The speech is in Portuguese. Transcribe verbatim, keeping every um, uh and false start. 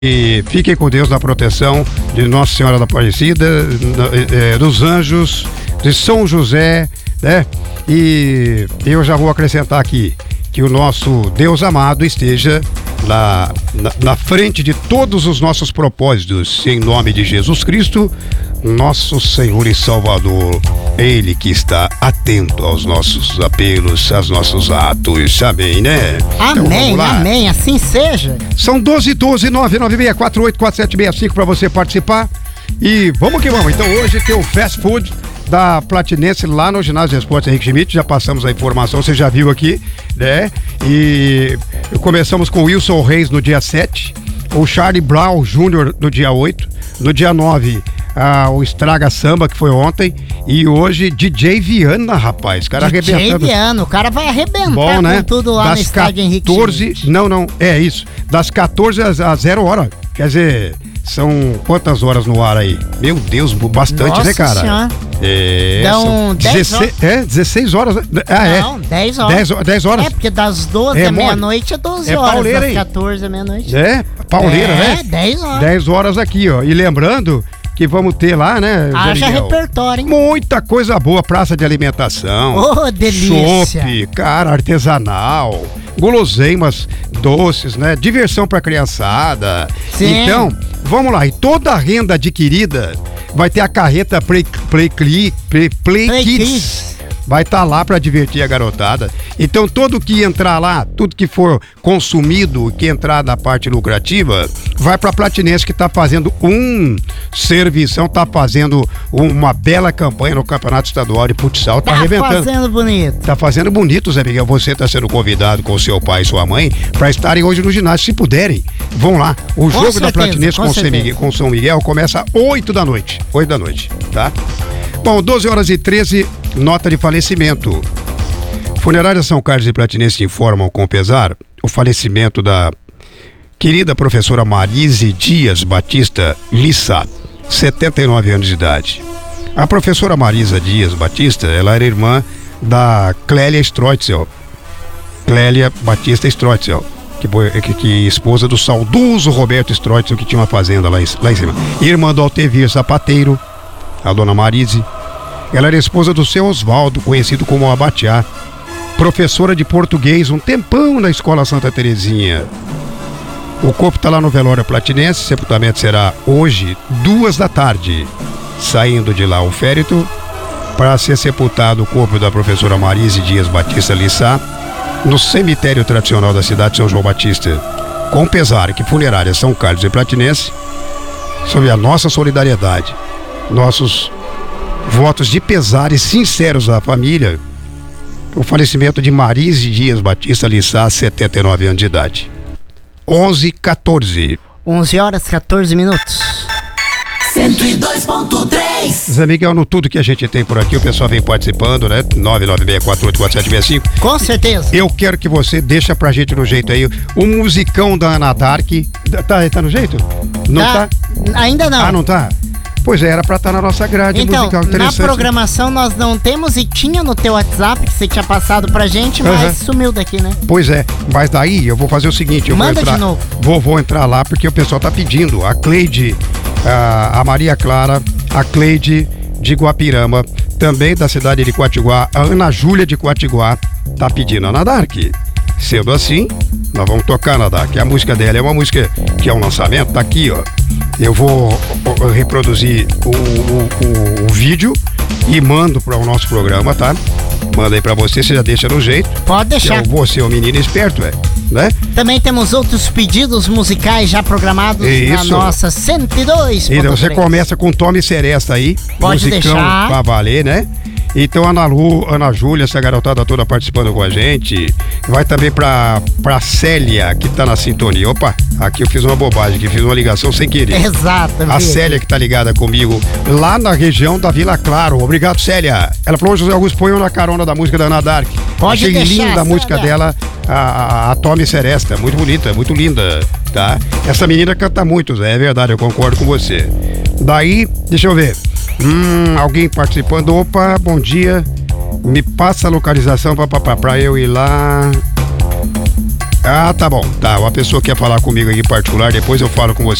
E fiquem com Deus na proteção de Nossa Senhora da Aparecida, é, dos anjos, de São José, né? E eu já vou acrescentar aqui que o nosso Deus amado esteja na, na, na frente de todos os nossos propósitos, em nome de Jesus Cristo, nosso Senhor e Salvador. Ele que está atento aos nossos apelos, aos nossos atos, amém, né? Amém, então, amém, assim seja. São doze, doze, nove nove seis quatro oito quatro sete seis cinco para você participar. E vamos que vamos. Então hoje tem o Fast Food da Platinense lá no Ginásio de Esportes Henrique Schmidt. Já passamos a informação, você já viu aqui, né? E começamos com o Wilson Reis no dia sete, o Charlie Brown Júnior no dia oito, no dia nove, ah, o Estraga Samba, que foi ontem, e hoje D J Viana, rapaz, cara D J arrebentando. D J Viana, o cara vai arrebentar. Bom, com né? Tudo lá das no estádio Henrique quatorze, não, não, é isso, das quatorze às zero hora, quer dizer, são quantas horas no ar aí? Meu Deus, bastante, Nossa, né, cara? Senhora. É, então, dez horas. É, dezesseis horas. Ah, é. Não, dez horas. dez horas. É, porque das doze é, à meia-noite é doze é horas. Pauleira, das hein? quatorze à meia-noite. É, pauleira, é, né? É, dez horas. dez horas aqui, ó. E lembrando que vamos ter lá, né? Haja repertório, hein? Muita coisa boa, praça de alimentação. Oh, delícia. Chopp, cara, artesanal, guloseimas doces, né? Diversão pra criançada. Sim. Então, vamos lá. E toda a renda adquirida vai ter a carreta Play, Play, Play, Play, Play, Play Kids. Kids. Vai estar tá lá para divertir a garotada. Então, tudo que entrar lá, tudo que for consumido, que entrar na parte lucrativa, vai para a Platinense, que está fazendo um servição, está fazendo uma bela campanha no Campeonato Estadual de Futsal. Tá, tá arrebentando. Tá fazendo bonito. Tá fazendo bonito, Zé Miguel. Você está sendo convidado com seu pai e sua mãe para estarem hoje no ginásio. Se puderem, vão lá. O com jogo certeza, da Platinense com, com, Miguel, com São Miguel começa às oito da noite. oito da noite, tá? Bom, doze horas e treze, nota de falecimento. Funerária São Carlos e Platinense informam com pesar o falecimento da querida professora Marise Dias Batista Lissa, setenta e nove anos de idade. A professora Marisa Dias Batista, ela era irmã da Clélia Stroitzel, Clélia Batista Stroitzel, que, que, que esposa do saudoso Roberto Stroitzel, que tinha uma fazenda lá em, lá em cima. Irmã do Altevir Sapateiro, a dona Marise. Ela era esposa do seu Oswaldo, conhecido como Abatiá, professora de português um tempão na Escola Santa Terezinha. O corpo está lá no velório Platinense, sepultamento será hoje, duas da tarde. Saindo de lá o féretro, para ser sepultado o corpo da professora Marise Dias Batista Lissa, no cemitério tradicional da cidade de São João Batista. Com pesar que funerária São Carlos e Platinense, sob a nossa solidariedade, nossos votos de pesares sinceros à família, o falecimento de Marise Dias Batista Lissa, setenta e nove anos de idade. onze e quatorze. onze horas e quatorze minutos. cento e dois ponto três. Zé Miguel, no tudo que a gente tem por aqui, o pessoal vem participando, né? nove nove seis quatro oito quatro sete seis cinco. Com certeza. Eu quero que você deixa pra gente no jeito aí o musicão da Ana Dark. Tá, tá no jeito? Não tá? tá? Ainda não. Ah, não tá? Pois é, era pra estar na nossa grade então, musical. Na programação nós não temos e tinha no teu WhatsApp que você tinha passado pra gente, mas uhum. sumiu daqui, né? Pois é, mas daí eu vou fazer o seguinte, eu Manda vou entrar, de novo. Vou, vou entrar lá porque o pessoal tá pedindo. A Cleide, a, a Maria Clara, a Cleide de Guapirama, também da cidade de Quatiguá, a Ana Júlia de Quatiguá, tá pedindo a Ana Dark. Sendo assim, nós vamos tocar na Dark. A música dela é uma música que é um lançamento, tá aqui, ó. Eu vou reproduzir o, o, o, o vídeo e mando para o nosso programa, tá? Manda aí pra você, você já deixa no jeito. Pode deixar. Eu vou ser um menino esperto, é, né? Também temos outros pedidos musicais já programados Isso. na nossa cento e dois. Então você começa com Tommy Seresta aí. Pode musicão deixar. Pra valer, né? Então, Ana Lu, Ana Júlia, essa garotada toda participando com a gente. Vai também pra, pra Célia, que tá na sintonia. Opa, aqui eu fiz uma bobagem, que fiz uma ligação sem querer. Exato. A Célia que tá ligada comigo, lá na região da Vila Claro. Obrigado, Célia. Ela falou, José Augusto, põe na carona da música da Ana Dark. Pode Achei deixar, linda a Célia. música dela, a, a, a Tommy Seresta. Muito bonita, muito linda, tá? Essa menina canta muito, Zé, é verdade, eu concordo com você. Daí, deixa eu ver. Hum, alguém participando. Opa, bom dia. Me passa a localização pra, pra, pra eu ir lá. Ah, tá bom. Tá, uma pessoa quer falar comigo aqui em particular, depois eu falo com você.